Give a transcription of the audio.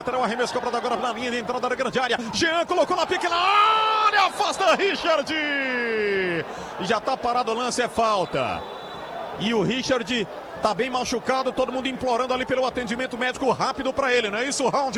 O arremesso cobrado agora na linha de entrada da grande área. Jean colocou na pequena área, afasta Richard. Já tá parado o lance, é falta. E o Richard tá bem machucado, todo mundo implorando ali pelo atendimento médico rápido para ele, não é isso, Round?